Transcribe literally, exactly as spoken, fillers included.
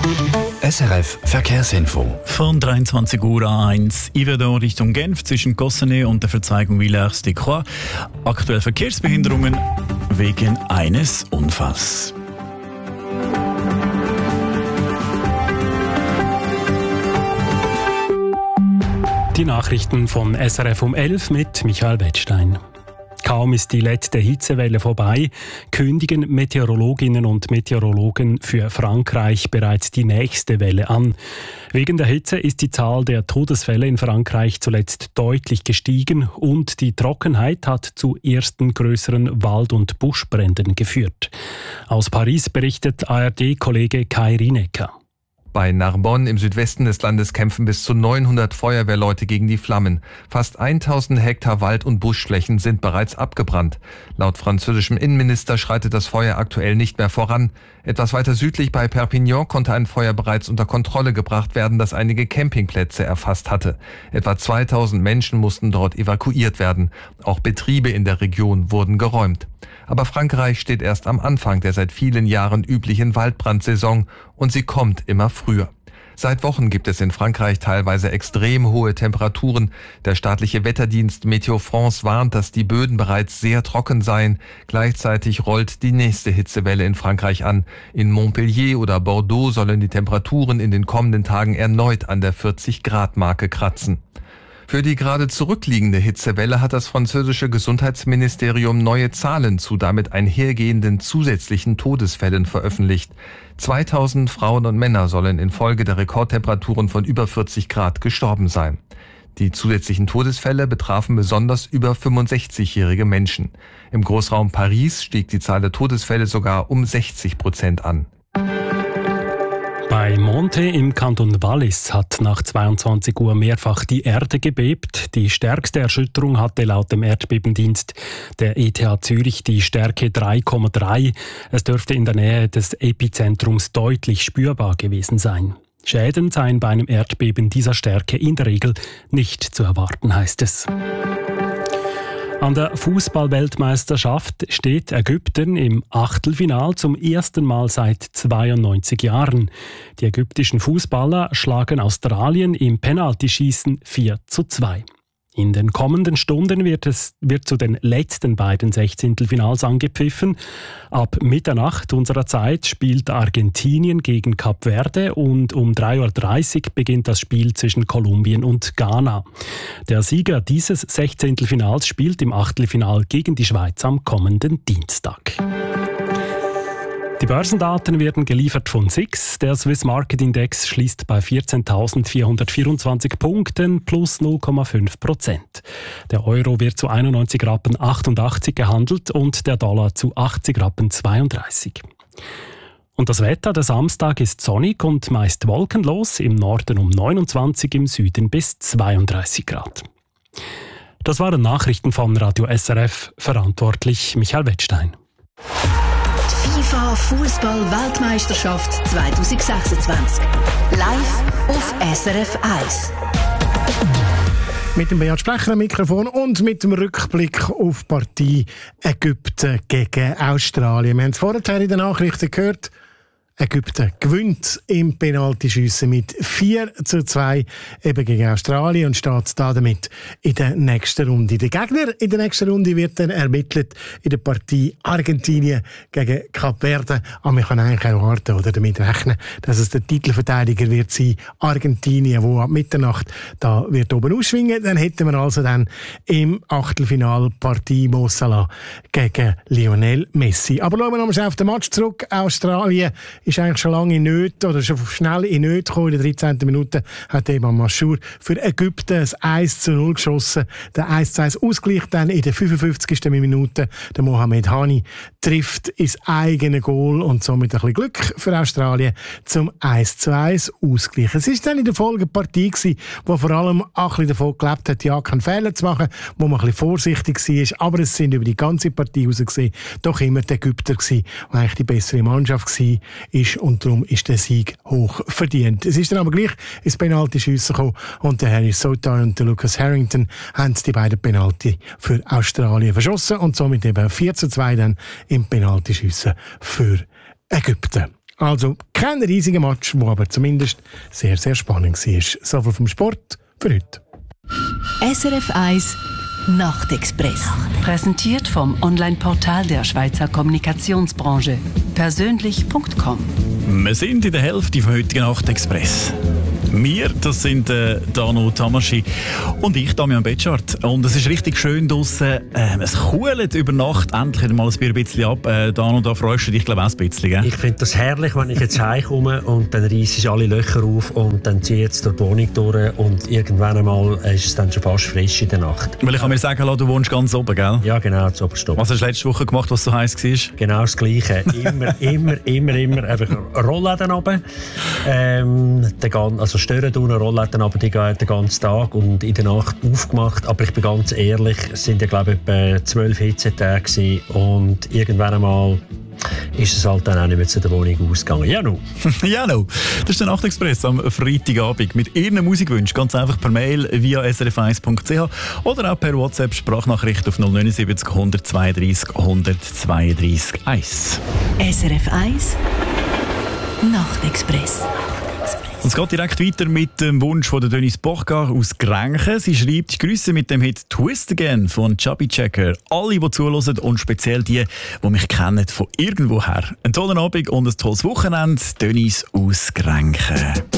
S R F Verkehrsinfo. Von dreiundzwanzig Uhr eins Yverdon Richtung Genf zwischen Gossenay und der Verzweigung Villers-de-Croix. Aktuell Verkehrsbehinderungen wegen eines Unfalls. Die Nachrichten von S R F um elf mit Michael Wettstein. Kaum ist die letzte Hitzewelle vorbei, kündigen Meteorologinnen und Meteorologen für Frankreich bereits die nächste Welle an. Wegen der Hitze ist die Zahl der Todesfälle in Frankreich zuletzt deutlich gestiegen und die Trockenheit hat zu ersten größeren Wald- und Buschbränden geführt. Aus Paris berichtet A R D-Kollege Kai Rinecker. Bei Narbonne im Südwesten des Landes kämpfen bis zu neunhundert Feuerwehrleute gegen die Flammen. Fast tausend Hektar Wald- und Buschflächen sind bereits abgebrannt. Laut französischem Innenminister schreitet das Feuer aktuell nicht mehr voran. Etwas weiter südlich bei Perpignan konnte ein Feuer bereits unter Kontrolle gebracht werden, das einige Campingplätze erfasst hatte. Etwa zweitausend Menschen mussten dort evakuiert werden. Auch Betriebe in der Region wurden geräumt. Aber Frankreich steht erst am Anfang der seit vielen Jahren üblichen Waldbrandsaison und sie kommt immer früher. Seit Wochen gibt es in Frankreich teilweise extrem hohe Temperaturen. Der staatliche Wetterdienst Météo France warnt, dass die Böden bereits sehr trocken seien. Gleichzeitig rollt die nächste Hitzewelle in Frankreich an. In Montpellier oder Bordeaux sollen die Temperaturen in den kommenden Tagen erneut an der vierzig Grad Marke kratzen. Für die gerade zurückliegende Hitzewelle hat das französische Gesundheitsministerium neue Zahlen zu damit einhergehenden zusätzlichen Todesfällen veröffentlicht. zweitausend Frauen und Männer sollen infolge der Rekordtemperaturen von über vierzig Grad gestorben sein. Die zusätzlichen Todesfälle betrafen besonders über fünfundsechzigjährige Menschen. Im Großraum Paris stieg die Zahl der Todesfälle sogar um sechzig Prozent an. Bei Monte im Kanton Wallis hat nach zweiundzwanzig Uhr mehrfach die Erde gebebt. Die stärkste Erschütterung hatte laut dem Erdbebendienst der E T H Zürich die Stärke drei Komma drei. Es dürfte in der Nähe des Epizentrums deutlich spürbar gewesen sein. Schäden seien bei einem Erdbeben dieser Stärke in der Regel nicht zu erwarten, heißt es. An der Fußball-Weltmeisterschaft steht Ägypten im Achtelfinal zum ersten Mal seit zweiundneunzig Jahren. Die ägyptischen Fußballer schlagen Australien im Penaltyschießen vier zu zwei. In den kommenden Stunden wird es wird zu den letzten beiden Sechzehntelfinals angepfiffen. Ab Mitternacht unserer Zeit spielt Argentinien gegen Kap Verde und um drei Uhr dreißig beginnt das Spiel zwischen Kolumbien und Ghana. Der Sieger dieses Sechzehntelfinals spielt im Achtelfinal gegen die Schweiz am kommenden Dienstag. Die Börsendaten werden geliefert von S I X. Der Swiss Market Index schließt bei vierzehntausendvierhundertvierundzwanzig Punkten plus null Komma fünf Prozent. Der Euro wird zu einundneunzig Rappen achtundachtzig gehandelt und der Dollar zu achtzig Rappen zweiunddreißig. Und das Wetter, der Samstag ist sonnig und meist wolkenlos, im Norden um neunundzwanzig, im Süden bis zweiunddreißig Grad. Das waren Nachrichten von Radio S R F, verantwortlich Michael Wettstein. FIFA Fußball-Weltmeisterschaft zwanzig sechsundzwanzig. Live auf S R F eins. Mit dem Beat Sprecher am Mikrofon und mit dem Rückblick auf die Partie Ägypten gegen Australien. Wir haben es vorher in den Nachrichten gehört. Ägypten gewinnt im Penaltyschiessen mit vier zu zwei eben gegen Australien und steht da damit in der nächsten Runde. Der Gegner in der nächsten Runde wird dann ermittelt in der Partie Argentinien gegen Kap Verde. Aber wir können eigentlich auch warten oder damit rechnen, dass es der Titelverteidiger wird sein, Argentinien, wo ab Mitternacht da wird oben ausschwingen. Dann hätten wir also dann im Achtelfinal Partie Mo Salah gegen Lionel Messi. Aber schauen wir nochmal auf den Match zurück. Australien ist eigentlich schon lange in Nöte oder schon schnell in Nöte gekommen. In der dreizehnten Minute hat eben Mashour für Ägypten das eins zu null geschossen. Der eins zu eins Ausgleich dann in der fünfundfünfzigsten Minute. Der Mohamed Hani trifft ins eigene Goal und somit ein bisschen Glück für Australien zum eins zu eins Ausgleich. Es war dann in der Folge eine Partie gewesen, wo vor allem auch ein bisschen davon gelebt hat, ja, keinen Fehler zu machen, wo man ein bisschen vorsichtig war. Aber es sind über die ganze Partie raus gesehen doch immer die Ägypter gewesen, die eigentlich die bessere Mannschaft war. Ist, und darum ist der Sieg hoch verdient. Es ist dann aber gleich ins Penaltyschiessen gekommen und der Harry Souttar und der Lucas Harrington haben die beiden Penalty für Australien verschossen und somit eben vier zu zwei dann im Penaltyschiessen für Ägypten. Also kein riesiger Match, der aber zumindest sehr, sehr spannend war. So viel vom Sport für heute. S R F eins Nachtexpress. Präsentiert vom Online-Portal der Schweizer Kommunikationsbranche. Persönlich Punkt com. Wir sind in der Hälfte vom heutigen Nachtexpress. Wir, das sind äh, Dano Tamaschi und ich, Damian Betschart. Und es ist richtig schön draussen. Äh, es kühlt über Nacht endlich mal ein bisschen ab. Äh, Dano, da freust du dich, glaube ich, auch ein bisschen, gell? Ich finde das herrlich, wenn ich jetzt heimkomme und dann reisse ich alle Löcher auf und dann ziehe ich jetzt durch die Wohnung durch und irgendwann einmal ist es dann schon fast frisch in der Nacht. Weil ich kann mir sagen, du wohnst ganz oben, gell? Ja, genau, zu oberst oben. Was hast du letzte Woche gemacht, was so heiß war? Genau das Gleiche. Immer, immer, immer, immer einfach Rollläden runter. Ähm, also Stören tun, Rollläden runter, die gehen den ganzen Tag und in der Nacht aufgemacht. Aber ich bin ganz ehrlich, es sind ja glaube ich etwa zwölf Hitzetage gewesen und irgendwann einmal ist es halt dann auch nicht mehr zu der Wohnung ausgegangen. Ja, no. ja, no. Das ist der Nachtexpress am Freitagabend. Mit Ihren Musikwünschen ganz einfach per Mail via s r f eins punkt c h oder auch per WhatsApp Sprachnachricht auf null neun sieben null eins zwei drei null eins zwei drei eins. S R F eins Nachtexpress. Und es geht direkt weiter mit dem Wunsch von der Denise Bochgar aus Grenchen. Sie schreibt Grüße mit dem Hit «Twist Again» von Chubby Checker. Alle, die zuhören und speziell die, die mich kennen von irgendwoher. Einen tollen Abend und ein tolles Wochenende. Denise aus Grenchen.